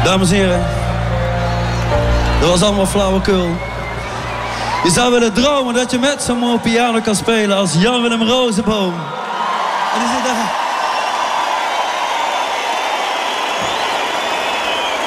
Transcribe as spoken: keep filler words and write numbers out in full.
Dames en heren, dat was allemaal flauwekul. Je zou willen dromen dat je met zo'n mooie piano kan spelen als Jan Willem Rozenboom. En die zit daar.